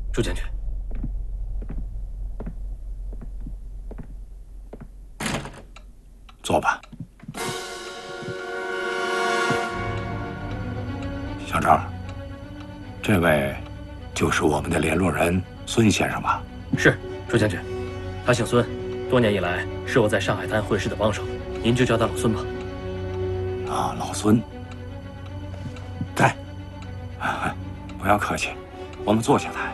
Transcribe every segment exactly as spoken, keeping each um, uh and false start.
朱将军。 坐吧。小赵，这位就是我们的联络人孙先生吧？ 是，朱将军。他姓孙，多年以来是我在上海滩会师的帮手，您就叫他老孙吧。 啊，老孙。在。不要客气，我们坐下谈。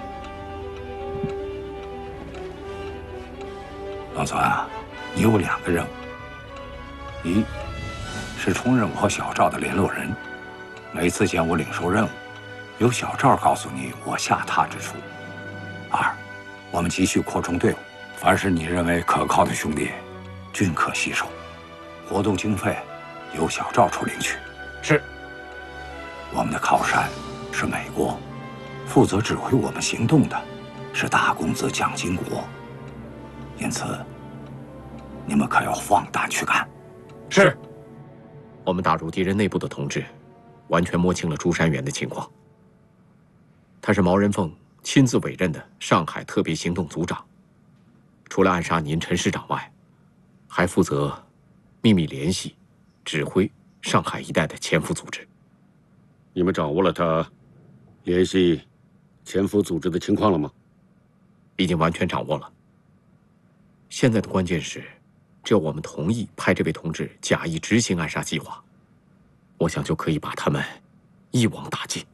老孙啊，你有两个任务。一是充任我小赵的联络人，每次见我领受任务，由小赵告诉你我下榻之处。二，我们继续扩充队伍，凡是你认为可靠的兄弟，均可吸收。活动经费由小赵处领取。 是。 我们的靠山是美国，负责指挥我们行动的是大公子蒋经国，因此你们可要放胆去干。 是。 我们打入敌人内部的同志，完全摸清了朱山元的情况。他是毛人凤亲自委任的上海特别行动组长，除了暗杀您陈师长外，还负责秘密联系、指挥上海一带的潜伏组织。 你们掌握了他联系潜伏组织的情况了吗？ 已经完全掌握了。现在的关键是，只要我们同意派这位同志假意执行暗杀计划，我想就可以把他们一网打尽。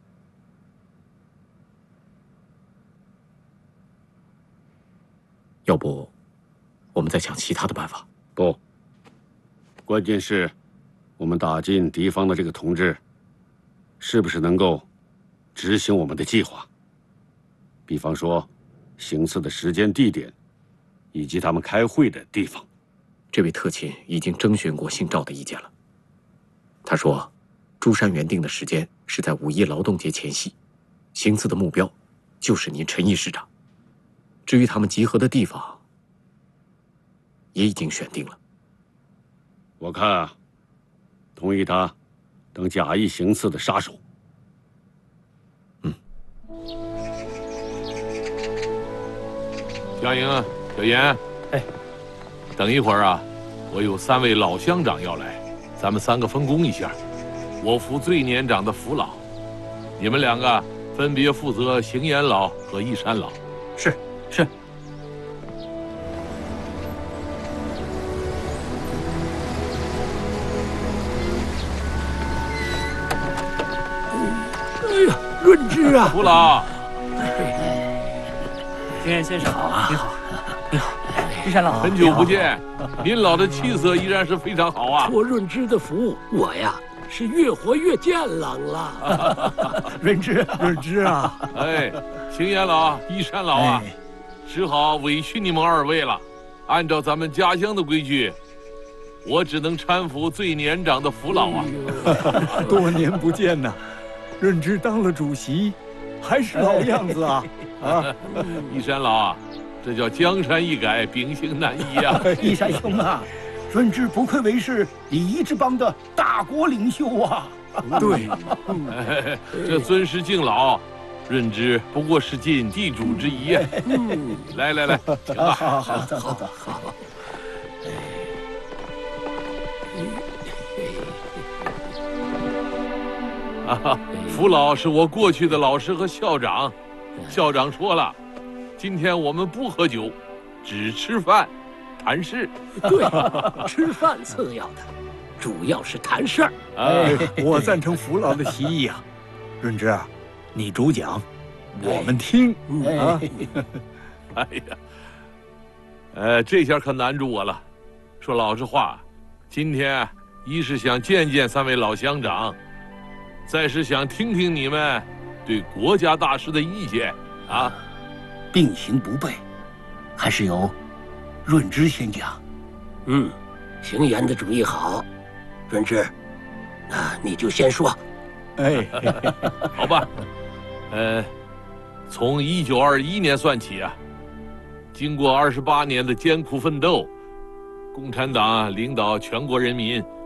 要不，我们再想其他的办法？ 不，关键是，我们打进敌方的这个同志，是不是能够执行我们的计划？比方说，行刺的时间、地点，以及他们开会的地方。 这位特勤已经征询过姓赵的意见了。他说，朱山原定的时间是在五一劳动节前夕，行刺的目标就是您陈毅师长。至于他们集合的地方，也已经选定了。 我看啊，同意他当假意行刺的杀手。 嗯。 小莹、小严， 哎， 等一会儿啊，我有三位老乡长要来，咱们三个分工一下。我负最年长的福老，你们两个分别负责邢岩老和义山老。 是是。 哎呀，润之啊！ 福老， 邢岩先生好啊！你好，你好，义山老， 很久不见，您老的气色依然是非常好啊！ 托润之的福，我呀是越活越健朗了。 润之，润之啊！ 哎，邢岩老、义山老啊，哎、只好委屈你们二位了。按照咱们家乡的规矩，我只能搀扶最年长的福老啊。 哎、多年不见呐，润之当了主席，还是老样子啊！啊， 义山老啊，这叫江山易改，秉性难移啊！ 义山兄啊，润之不愧为是礼仪之邦的大国领袖啊！ 对， 哎、这尊师敬老，润之不过是尽地主之谊啊！嗯，来来来，请吧。 好好好好好。 啊，福老是我过去的老师和校长，校长说了，今天我们不喝酒，只吃饭，谈事。 对，吃饭次要的，主要是谈事儿。 哎，我赞成福老的提议啊，润之，你主讲，我们听啊。 哎呀，呃，这下可难住我了。说老实话，今天一是想见见三位老乡长。再是想听听你们对国家大事的意见啊！ 并行不悖，还是由润之先讲。 嗯，邢岩的主意好，润之，那你就先说。 哎， 好吧。呃，从一九二一年算起啊，经过二十八年的艰苦奋斗，共产党领导全国人民